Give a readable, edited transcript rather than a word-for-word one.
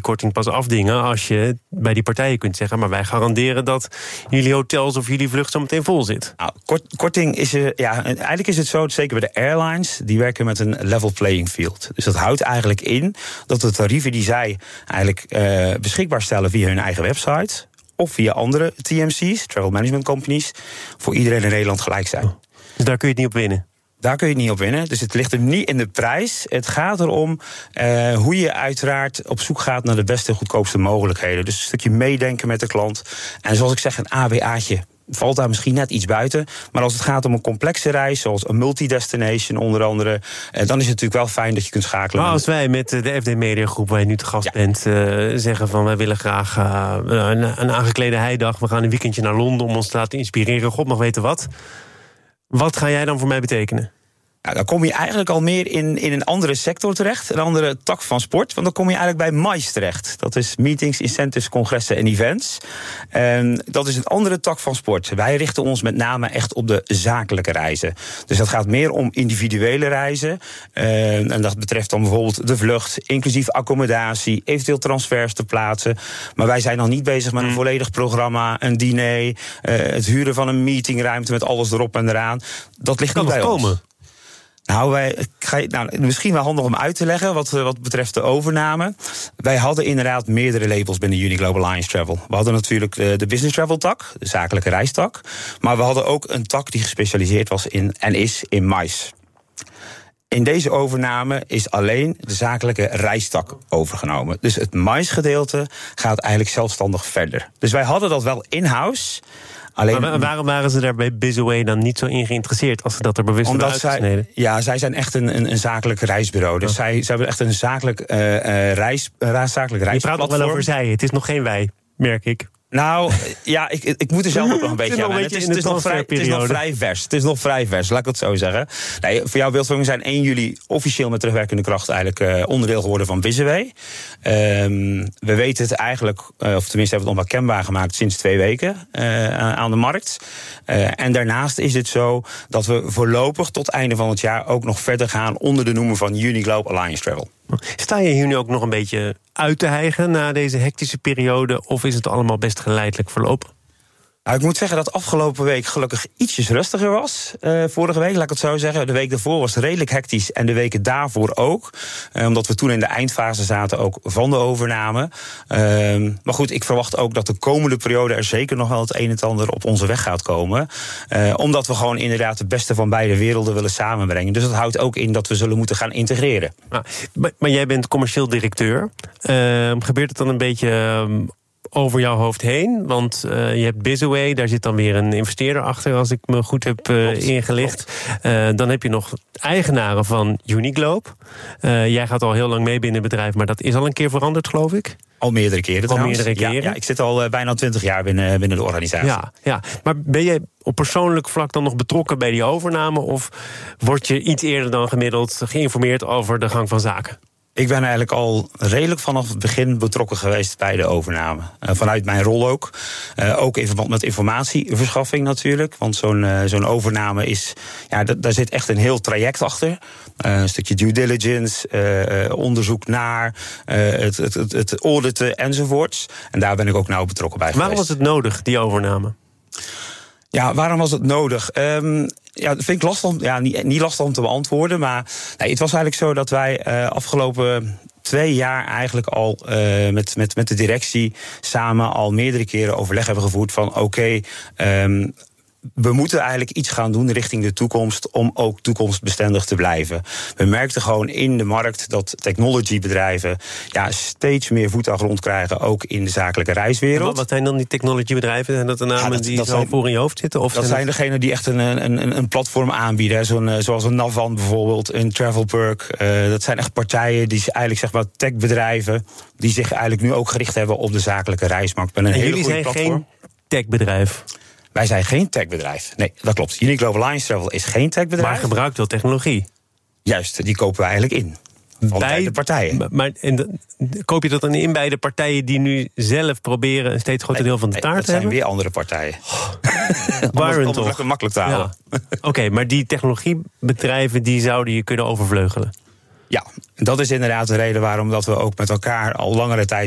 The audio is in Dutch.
korting pas afdingen als je bij die partijen kunt zeggen, maar wij garanderen dat jullie hotels of jullie vlucht zo meteen vol zit. Nou, korting is eigenlijk is het zo, zeker bij de airlines, die werken met een level playing field. Dus dat houdt eigenlijk in dat de tarieven die zij eigenlijk beschikbaar stellen via hun eigen website of via andere TMC's, Travel Management Companies, voor iedereen in Nederland gelijk zijn. Dus daar kun je het niet op winnen? Daar kun je het niet op winnen. Dus het ligt er niet in de prijs. Het gaat erom hoe je uiteraard op zoek gaat naar de beste en goedkoopste mogelijkheden. Dus een stukje meedenken met de klant. En zoals ik zeg, een AWA'tje valt daar misschien net iets buiten. Maar als het gaat om een complexe reis, zoals een multi-destination onder andere, dan is het natuurlijk wel fijn dat je kunt schakelen. Maar als wij met de FD Media Groep, waar je nu te gast bent, zeggen van wij willen graag een aangeklede heidag, we gaan een weekendje naar Londen om ons te laten inspireren, God mag weten wat. Wat ga jij dan voor mij betekenen? Nou, dan kom je eigenlijk al meer in een andere sector terecht, een andere tak van sport. Want dan kom je eigenlijk bij MICE terecht. Dat is Meetings, Incentives, Congressen en Events. Dat is een andere tak van sport. Wij richten ons met name echt op de zakelijke reizen. Dus dat gaat meer om individuele reizen. En dat betreft dan bijvoorbeeld de vlucht, inclusief accommodatie, eventueel transfers te plaatsen. Maar wij zijn nog niet bezig met een volledig programma, een diner, het huren van een meetingruimte met alles erop en eraan. Dat ligt niet bij ons. Nou, misschien wel handig om uit te leggen wat betreft de overname. Wij hadden inderdaad meerdere labels binnen Uniglobal Alliance Travel. We hadden natuurlijk de business travel tak, de zakelijke reistak. Maar we hadden ook een tak die gespecialiseerd was in MICE. In deze overname is alleen de zakelijke reistak overgenomen. Dus het MICE-gedeelte gaat eigenlijk zelfstandig verder. Dus wij hadden dat wel in-house. Maar waarom waren ze daar bij Bizaway dan niet zo in geïnteresseerd als ze dat er bewust hebben uitgesneden? Zij zijn echt een zakelijk reisbureau. Dus zij hebben echt een zakelijk reisplatform. Je praat nog wel over zij, het is nog geen wij, merk ik. Nou, ja, ik moet er zelf ook nog een beetje aan. Het is nog vrij vers. Het is nog vrij vers, laat ik het zo zeggen. Nee, voor jouw beeldvorming zijn 1 juli officieel met terugwerkende kracht eigenlijk onderdeel geworden van Bizaway. We weten het eigenlijk, of tenminste hebben we het nog wel kenbaar gemaakt sinds 2 weken aan de markt. En daarnaast is het zo dat we voorlopig tot einde van het jaar ook nog verder gaan onder de noemer van Uniglobal Alliance Travel. Sta je hier nu ook nog een beetje uit te hijgen na deze hectische periode, of is het allemaal best geleidelijk verlopen? Nou, ik moet zeggen dat afgelopen week gelukkig ietsjes rustiger was. Vorige week, laat ik het zo zeggen. De week daarvoor was redelijk hectisch en de weken daarvoor ook. Omdat we toen in de eindfase zaten ook van de overname. Maar goed, ik verwacht ook dat de komende periode er zeker nog wel het een en het ander op onze weg gaat komen. Omdat we gewoon inderdaad het beste van beide werelden willen samenbrengen. Dus dat houdt ook in dat we zullen moeten gaan integreren. Maar jij bent commercieel directeur. Gebeurt het dan een beetje over jouw hoofd heen? Want je hebt Bizaway, daar zit dan weer een investeerder achter, als ik me goed heb ingelicht. Dan heb je nog eigenaren van Uniglobe. Jij gaat al heel lang mee binnen het bedrijf, maar dat is al een keer veranderd, geloof ik? Al meerdere keren. Ja, ik zit al bijna 20 jaar binnen de organisatie. Ja. Maar ben je op persoonlijk vlak dan nog betrokken bij die overname, of word je iets eerder dan gemiddeld geïnformeerd over de gang van zaken? Ik ben eigenlijk al redelijk vanaf het begin betrokken geweest bij de overname. Vanuit mijn rol ook. Ook in verband met informatieverschaffing natuurlijk. Want zo'n overname is, daar zit echt een heel traject achter. Een stukje due diligence, onderzoek naar, het auditen enzovoorts. En daar ben ik ook nauw betrokken bij geweest. Waarom was het nodig, die overname? Ja, waarom was het nodig? Dat vind ik lastig niet lastig om te beantwoorden. Maar het was eigenlijk zo dat wij afgelopen 2 jaar eigenlijk al met de directie samen al meerdere keren overleg hebben gevoerd van we moeten eigenlijk iets gaan doen richting de toekomst om ook toekomstbestendig te blijven. We merkten gewoon in de markt dat technologybedrijven steeds meer voet aan grond krijgen, ook in de zakelijke reiswereld. Wat zijn dan die technologybedrijven? Zijn dat de namen die zo voor in je hoofd zitten? Of dat zijn degenen die echt een platform aanbieden. Zoals een Navan bijvoorbeeld, een Travelperk. Dat zijn echt partijen die eigenlijk, zeg maar, techbedrijven die zich eigenlijk nu ook gericht hebben op de zakelijke reismarkt. Met een hele jullie goede zijn platform. Geen techbedrijf? Wij zijn geen techbedrijf. Nee, dat klopt. Uniglobal Alliance Travel is geen techbedrijf. Maar gebruikt wel technologie. Juist, die kopen we eigenlijk in. Van beide partijen. Maar koop je dat dan in bij de partijen die nu zelf proberen een steeds groter deel van de taart te hebben? Dat zijn weer andere partijen. Waarom toch? Om het makkelijk te houden. Ja. Oké, maar die technologiebedrijven die zouden je kunnen overvleugelen? Ja, dat is inderdaad de reden waarom dat we ook met elkaar al langere tijd